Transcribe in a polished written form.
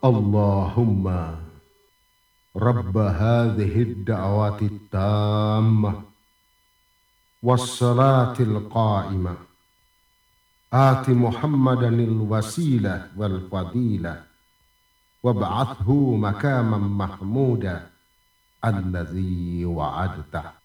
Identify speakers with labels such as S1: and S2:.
S1: Allahumma Rabba hadhihi ad-da'wati at-tammah was-salatil qa'imah ati Muhammadanil wasilah wal fadilah wab'athu makaman mahmuda alladzi wa'adtah.